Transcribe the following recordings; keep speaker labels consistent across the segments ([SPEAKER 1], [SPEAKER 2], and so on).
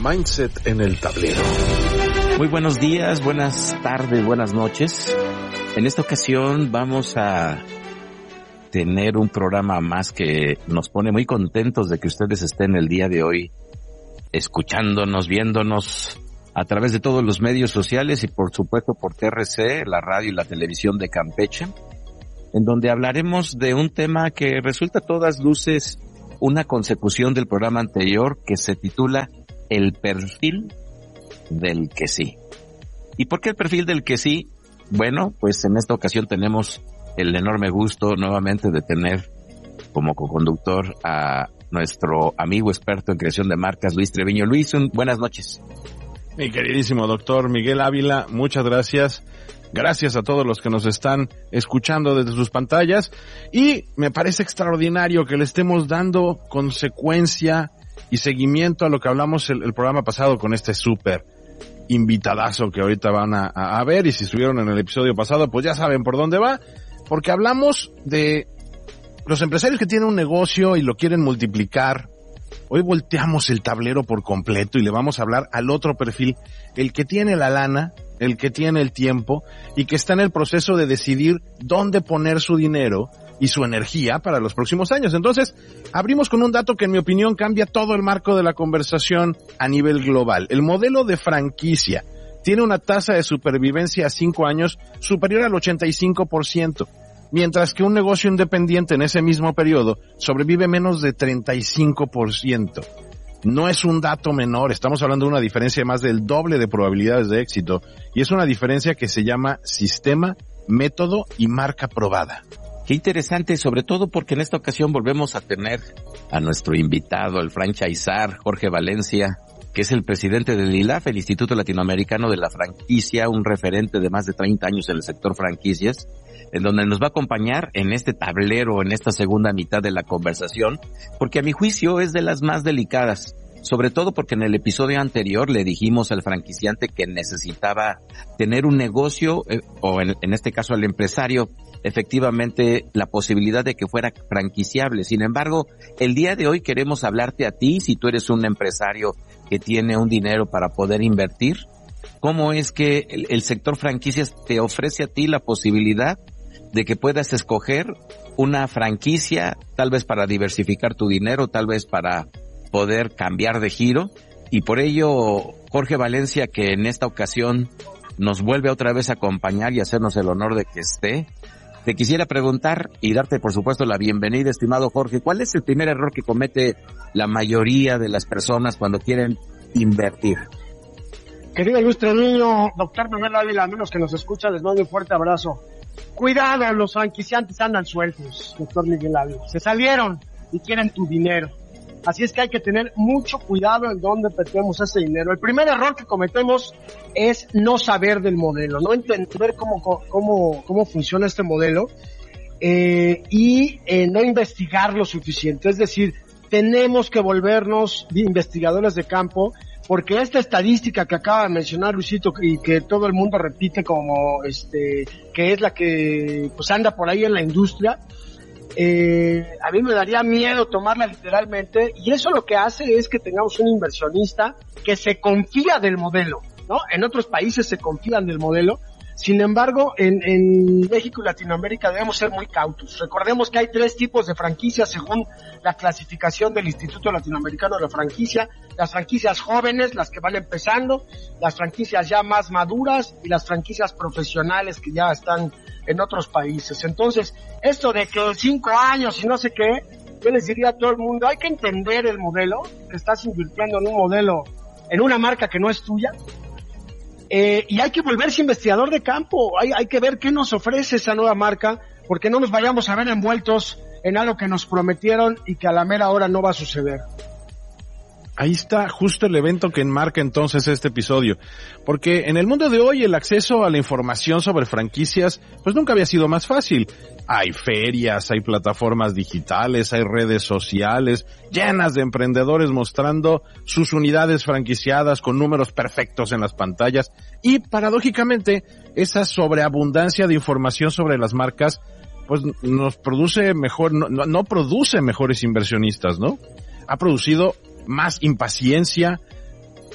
[SPEAKER 1] Mindset en el tablero.
[SPEAKER 2] Muy buenos días, buenas tardes, buenas noches. En esta ocasión vamos a tener un programa más que nos pone muy contentos de que ustedes estén el día de hoy escuchándonos, viéndonos a través de todos los medios sociales y por supuesto por TRC, la radio y la televisión de Campeche, en donde hablaremos de un tema que resulta a todas luces una consecución del programa anterior que se titula El perfil del que sí. ¿Y por qué el perfil del que sí? Bueno, pues en esta ocasión tenemos el enorme gusto nuevamente de tener como coconductor a nuestro amigo experto en creación de marcas, Luis Treviño. Luis, buenas noches.
[SPEAKER 1] Mi queridísimo doctor Miguel Ávila, muchas gracias. Gracias a todos los que nos están escuchando desde sus pantallas. Y me parece extraordinario que le estemos dando consecuencia y seguimiento a lo que hablamos el programa pasado con este súper invitadazo que ahorita van a ver. Y si estuvieron en el episodio pasado, pues ya saben por dónde va. Porque hablamos de los empresarios que tienen un negocio y lo quieren multiplicar. Hoy volteamos el tablero por completo y le vamos a hablar al otro perfil, el que tiene la lana, el que tiene el tiempo y que está en el proceso de decidir dónde poner su dinero y su energía para los próximos años. Entonces, abrimos con un dato que en mi opinión cambia todo el marco de la conversación a nivel global. El modelo de franquicia tiene una tasa de supervivencia a 5 años superior al 85%. Mientras que un negocio independiente en ese mismo periodo sobrevive menos de 35%. No es un dato menor, estamos hablando de una diferencia de más del doble de probabilidades de éxito, y es una diferencia que se llama sistema, método y marca probada.
[SPEAKER 2] Qué interesante, sobre todo porque en esta ocasión volvemos a tener a nuestro invitado, el franchisar Jorge Valencia, que es el presidente del ILAF, el Instituto Latinoamericano de la Franquicia, un referente de más de 30 años en el sector franquicias, en donde nos va a acompañar en este tablero, en esta segunda mitad de la conversación, porque a mi juicio es de las más delicadas, sobre todo porque en el episodio anterior le dijimos al franquiciante que necesitaba tener un negocio, o en este caso al empresario, efectivamente la posibilidad de que fuera franquiciable. Sin embargo, el día de hoy queremos hablarte a ti, si tú eres un empresario que tiene un dinero para poder invertir, ¿cómo es que el sector franquicias te ofrece a ti la posibilidad de que puedas escoger una franquicia, tal vez para diversificar tu dinero, tal vez para poder cambiar de giro? Y por ello, Jorge Valencia, que en esta ocasión nos vuelve otra vez a acompañar y hacernos el honor de que esté, te quisiera preguntar y darte por supuesto la bienvenida, estimado Jorge. ¿Cuál es el primer error que comete la mayoría de las personas cuando quieren invertir?
[SPEAKER 3] Querido Luis Treviño, doctor Miguel Ávila, amigos que nos escuchan, les mando un fuerte abrazo. Cuidado, los franquiciantes andan sueltos, doctor Miguel Ávila. Se salieron y quieren tu dinero. Así es que hay que tener mucho cuidado en dónde metemos ese dinero. El primer error que cometemos es no saber del modelo, no entender cómo funciona este modelo y no investigar lo suficiente. Es decir, tenemos que volvernos investigadores de campo, porque esta estadística que acaba de mencionar Luisito y que todo el mundo repite como que es la que pues anda por ahí en la industria, a mí me daría miedo tomarla literalmente, y eso lo que hace es que tengamos un inversionista que se confía del modelo, ¿no? En otros países se confían del modelo. Sin embargo, en México y Latinoamérica debemos ser muy cautos. Recordemos que hay 3 tipos de franquicias según la clasificación del Instituto Latinoamericano de la Franquicia: las franquicias jóvenes, las que van empezando, las franquicias ya más maduras y las franquicias profesionales que ya están en otros países. Entonces, esto de que 5 años y no sé qué, yo les diría a todo el mundo, hay que entender el modelo, que estás invirtiendo en un modelo, en una marca que no es tuya. Y hay que volverse investigador de campo, hay que ver qué nos ofrece esa nueva marca, porque no nos vayamos a ver envueltos en algo que nos prometieron y que a la mera hora no va a suceder.
[SPEAKER 1] Ahí está justo el evento que enmarca entonces este episodio, porque en el mundo de hoy el acceso a la información sobre franquicias pues nunca había sido más fácil. Hay ferias, hay plataformas digitales, hay redes sociales llenas de emprendedores mostrando sus unidades franquiciadas con números perfectos en las pantallas, y paradójicamente esa sobreabundancia de información sobre las marcas pues nos produce no produce mejores inversionistas, ¿no? Ha producido más impaciencia,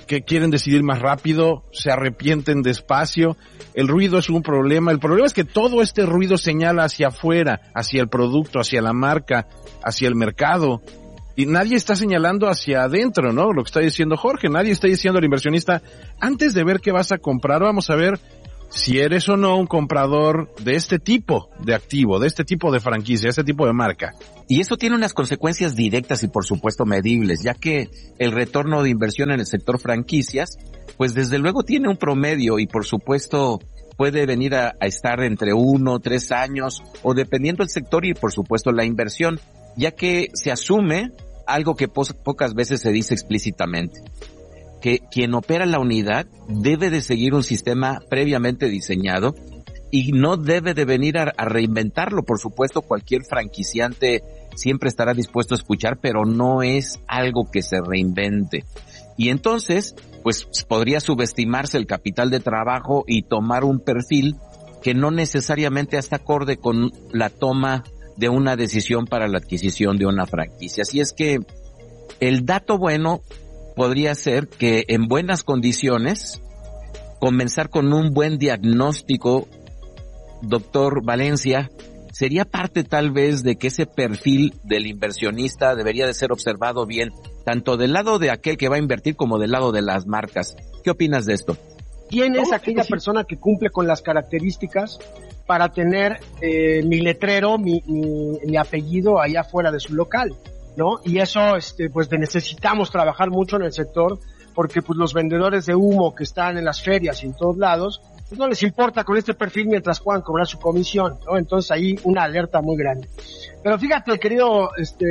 [SPEAKER 1] que quieren decidir más rápido, se arrepienten despacio. El ruido es un problema. El problema es que todo este ruido señala hacia afuera, hacia el producto, hacia la marca, hacia el mercado. Y nadie está señalando hacia adentro, ¿no? Lo que está diciendo Jorge, nadie está diciendo al inversionista, antes de ver qué vas a comprar, vamos a ver si eres o no un comprador de este tipo de activo, de este tipo de franquicia, de este tipo de marca.
[SPEAKER 2] Y eso tiene unas consecuencias directas y por supuesto medibles, ya que el retorno de inversión en el sector franquicias, pues desde luego tiene un promedio y por supuesto puede venir a estar entre 1, 3 años o dependiendo del sector y por supuesto la inversión, ya que se asume algo que pocas veces se dice explícitamente, que quien opera la unidad debe de seguir un sistema previamente diseñado y no debe de venir a reinventarlo. Por supuesto, cualquier franquiciante siempre estará dispuesto a escuchar, pero no es algo que se reinvente. Y entonces, pues podría subestimarse el capital de trabajo y tomar un perfil que no necesariamente está acorde con la toma de una decisión para la adquisición de una franquicia. Así es que el dato bueno podría ser que en buenas condiciones, comenzar con un buen diagnóstico, doctor Valencia, sería parte tal vez de que ese perfil del inversionista debería de ser observado bien, tanto del lado de aquel que va a invertir como del lado de las marcas. ¿Qué opinas de esto?
[SPEAKER 3] ¿Quién es aquella persona que cumple con las características para tener mi letrero, mi apellido allá fuera de su local? ¿No? Y eso, pues necesitamos trabajar mucho en el sector, porque pues los vendedores de humo que están en las ferias y en todos lados, pues no les importa con este perfil mientras puedan cobrar su comisión, ¿no? Entonces ahí una alerta muy grande. Pero fíjate, queridos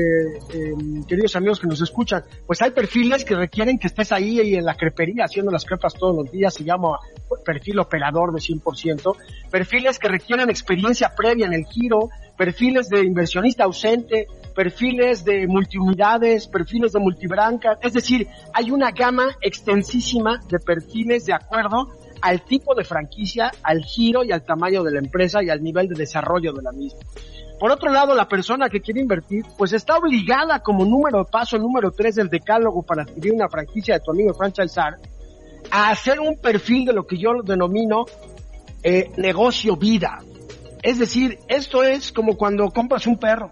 [SPEAKER 3] amigos que nos escuchan, pues hay perfiles que requieren que estés ahí en la crepería haciendo las crepas todos los días, se llama perfil operador de 100%, perfiles que requieren experiencia previa en el giro, perfiles de inversionista ausente, perfiles de multiunidades, perfiles de multibranca, es decir, hay una gama extensísima de perfiles de acuerdo al tipo de franquicia, al giro y al tamaño de la empresa y al nivel de desarrollo de la misma. Por otro lado, la persona que quiere invertir, pues está obligada como paso número 3 del decálogo para adquirir una franquicia de tu amigo franchisar, a hacer un perfil de lo que yo denomino negocio vida. Es decir, esto es como cuando compras un perro.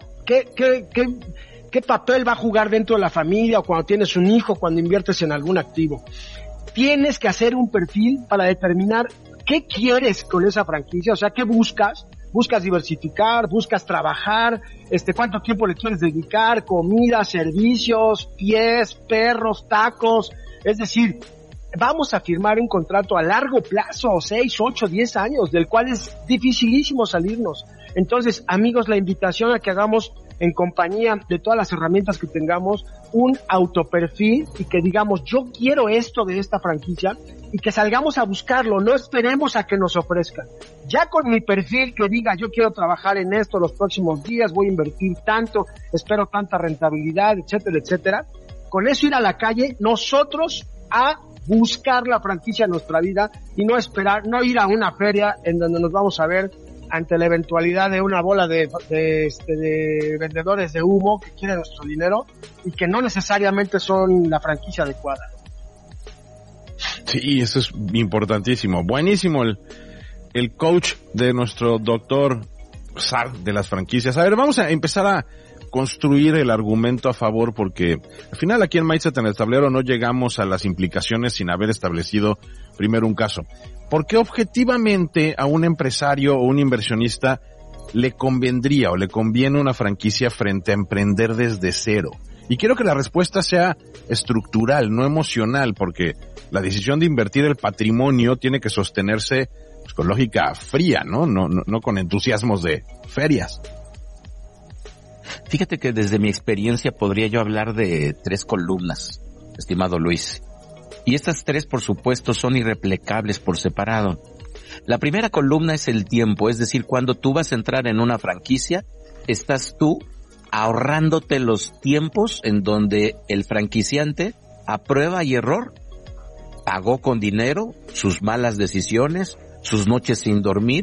[SPEAKER 3] ¿Qué papel va a jugar dentro de la familia o cuando tienes un hijo, cuando inviertes en algún activo? Tienes que hacer un perfil para determinar qué quieres con esa franquicia, o sea, qué buscas. Buscas diversificar, buscas trabajar, cuánto tiempo le quieres dedicar, comida, servicios, pies, perros, tacos. Es decir, vamos a firmar un contrato a largo plazo, 6, 8, 10 años, del cual es dificilísimo salirnos. Entonces, amigos, la invitación a que hagamos en compañía de todas las herramientas que tengamos un autoperfil y que digamos, yo quiero esto de esta franquicia y que salgamos a buscarlo, no esperemos a que nos ofrezcan. Ya con mi perfil que diga, yo quiero trabajar en esto los próximos días, voy a invertir tanto, espero tanta rentabilidad, etcétera, etcétera. Con eso ir a la calle, nosotros a buscar la franquicia en nuestra vida y no esperar, no ir a una feria en donde nos vamos a ver ante la eventualidad de una bola de vendedores de humo que quieren nuestro dinero y que no necesariamente son la franquicia adecuada.
[SPEAKER 1] Sí, eso es importantísimo. Buenísimo el coach de nuestro doctor Zar de las franquicias. A ver, vamos a empezar a construir el argumento a favor, porque al final aquí en Mindset en el Tablero no llegamos a las implicaciones sin haber establecido primero un caso. ¿Por qué objetivamente a un empresario o un inversionista le convendría o le conviene una franquicia frente a emprender desde cero? Y quiero que la respuesta sea estructural, no emocional, porque la decisión de invertir el patrimonio tiene que sostenerse pues, con lógica fría, ¿no? No con entusiasmos de ferias.
[SPEAKER 2] Fíjate que desde mi experiencia podría yo hablar de 3 columnas, estimado Luis. Y estas 3, por supuesto, son irreplicables por separado. La primera columna es el tiempo, es decir, cuando tú vas a entrar en una franquicia, estás tú ahorrándote los tiempos en donde el franquiciante, a prueba y error, pagó con dinero sus malas decisiones, sus noches sin dormir,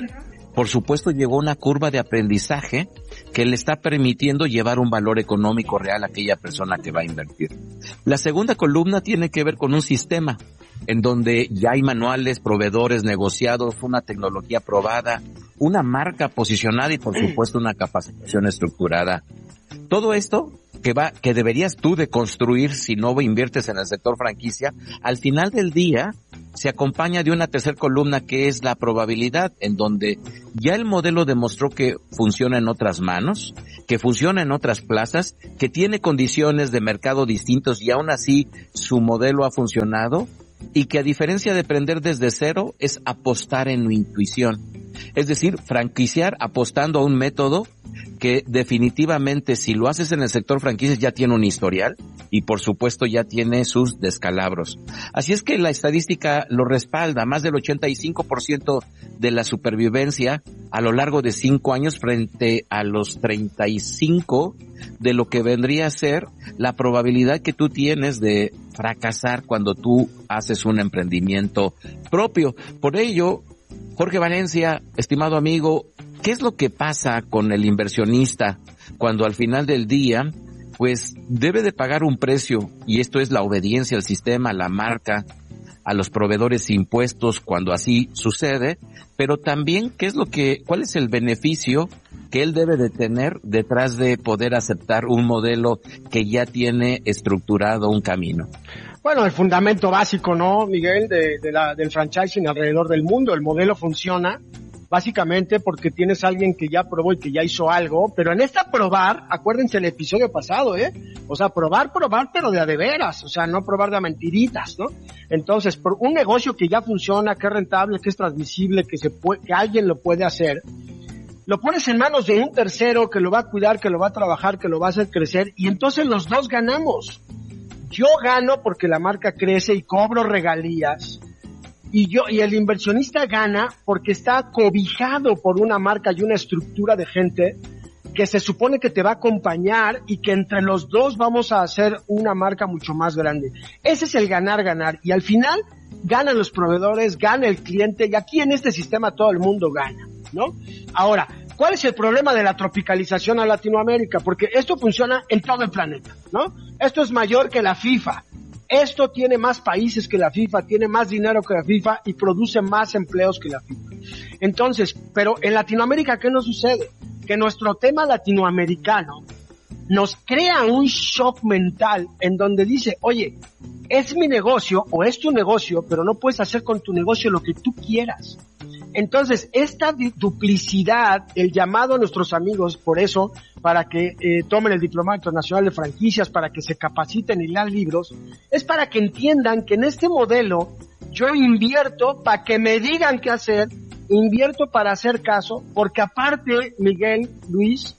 [SPEAKER 2] por supuesto llegó una curva de aprendizaje que le está permitiendo llevar un valor económico real a aquella persona que va a invertir. La segunda columna tiene que ver con un sistema en donde ya hay manuales, proveedores negociados, una tecnología probada, una marca posicionada y por supuesto una capacitación estructurada. Todo esto que deberías tú de construir si no inviertes en el sector franquicia, al final del día se acompaña de una tercera columna que es la probabilidad, en donde ya el modelo demostró que funciona en otras manos, que funciona en otras plazas, que tiene condiciones de mercado distintos y aún así su modelo ha funcionado, y que a diferencia de aprender desde cero es apostar en tu intuición. Es decir, franquiciar apostando a un método que definitivamente si lo haces en el sector franquicias ya tiene un historial y por supuesto ya tiene sus descalabros. Así es que la estadística lo respalda, más del 85% de la supervivencia a lo largo de 5 años frente a los 35 de lo que vendría a ser la probabilidad que tú tienes de fracasar cuando tú haces un emprendimiento propio. Por ello, Jorge Valencia, estimado amigo, ¿qué es lo que pasa con el inversionista cuando al final del día, pues, debe de pagar un precio? Y esto es la obediencia al sistema, a la marca, a los proveedores impuestos cuando así sucede, pero también, ¿cuál es el beneficio que él debe de tener detrás de poder aceptar un modelo que ya tiene estructurado un camino?
[SPEAKER 3] Bueno, el fundamento básico, ¿no, Miguel, del franchising alrededor del mundo? El modelo funciona básicamente porque tienes a alguien que ya probó y que ya hizo algo, pero en esta probar, acuérdense el episodio pasado, o sea, probar, pero de a de veras, o sea, no probar de a mentiritas, ¿no? Entonces, por un negocio que ya funciona, que es rentable, que es transmisible, que alguien lo puede hacer, lo pones en manos de un tercero que lo va a cuidar, que lo va a trabajar, que lo va a hacer crecer, y entonces los dos ganamos. Yo gano porque la marca crece y cobro regalías, y el inversionista gana porque está cobijado por una marca y una estructura de gente que se supone que te va a acompañar y que entre los dos vamos a hacer una marca mucho más grande. Ese es el ganar, y al final ganan los proveedores, gana el cliente, y aquí en este sistema todo el mundo gana, ¿no? Ahora, ¿cuál es el problema de la tropicalización a Latinoamérica? Porque esto funciona en todo el planeta, ¿no? Esto es mayor que la FIFA. Esto tiene más países que la FIFA, tiene más dinero que la FIFA y produce más empleos que la FIFA. Entonces, pero en Latinoamérica, ¿qué nos sucede? Que nuestro tema latinoamericano nos crea un shock mental en donde dice, oye, es mi negocio o es tu negocio, pero no puedes hacer con tu negocio lo que tú quieras. Entonces, esta duplicidad, el llamado a nuestros amigos, por eso, para que tomen el Diplomado Internacional de Franquicias, para que se capaciten y lean libros, es para que entiendan que en este modelo yo invierto para que me digan qué hacer, invierto para hacer caso, porque aparte, Miguel, Luis,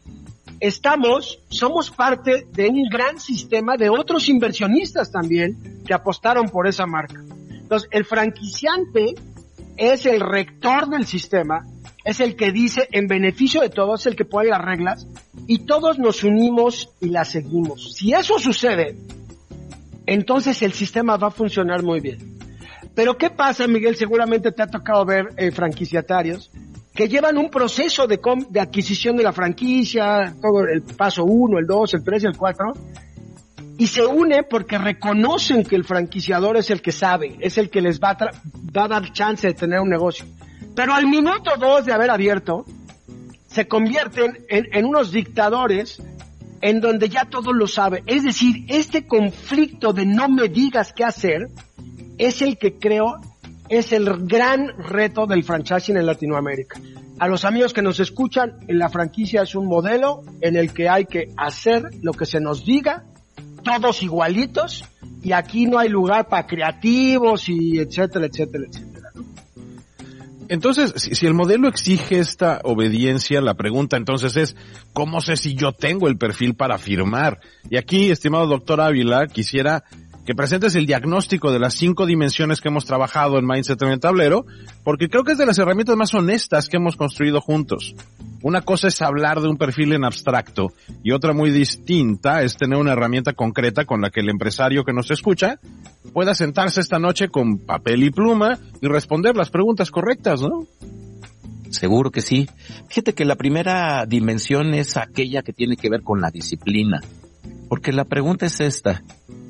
[SPEAKER 3] somos parte de un gran sistema de otros inversionistas también que apostaron por esa marca. Entonces, el franquiciante es el rector del sistema, es el que dice en beneficio de todos, es el que pone las reglas y todos nos unimos y las seguimos. Si eso sucede, entonces el sistema va a funcionar muy bien. Pero ¿qué pasa, Miguel? Seguramente te ha tocado ver franquiciatarios que llevan un proceso de adquisición de la franquicia, todo el paso 1, el 2, el 3 y el 4, y se une porque reconocen que el franquiciador es el que sabe, es el que les va a dar chance de tener un negocio. Pero al minuto 2 de haber abierto, se convierten en unos dictadores en donde ya todo lo sabe. Es decir, este conflicto de no me digas qué hacer es el que creo es el gran reto del franchising en Latinoamérica. A los amigos que nos escuchan, la franquicia es un modelo en el que hay que hacer lo que se nos diga, todos igualitos, y aquí no hay lugar para creativos y etcétera, etcétera, etcétera, ¿no?
[SPEAKER 1] Entonces, si el modelo exige esta obediencia, la pregunta entonces es, ¿cómo sé si yo tengo el perfil para firmar? Y aquí, estimado doctor Ávila, quisiera que presentes el diagnóstico de las 5 dimensiones que hemos trabajado en Mindset en el Tablero, porque creo que es de las herramientas más honestas que hemos construido juntos. Una cosa es hablar de un perfil en abstracto y otra muy distinta es tener una herramienta concreta con la que el empresario que nos escucha pueda sentarse esta noche con papel y pluma y responder las preguntas correctas, ¿no?
[SPEAKER 2] Seguro que sí. Fíjate que la primera dimensión es aquella que tiene que ver con la disciplina. Porque la pregunta es esta.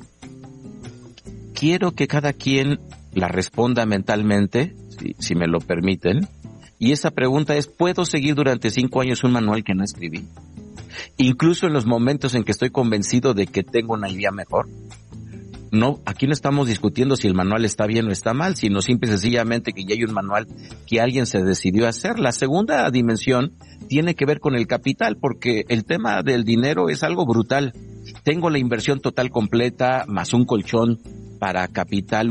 [SPEAKER 2] Quiero que cada quien la responda mentalmente, si me lo permiten. Y esa pregunta es, ¿puedo seguir durante 5 años un manual que no escribí? Incluso en los momentos en que estoy convencido de que tengo una idea mejor. No, aquí no estamos discutiendo si el manual está bien o está mal, sino simple y sencillamente que ya hay un manual que alguien se decidió a hacer. La segunda dimensión tiene que ver con el capital, porque el tema del dinero es algo brutal. Tengo la inversión total completa más un colchón para capital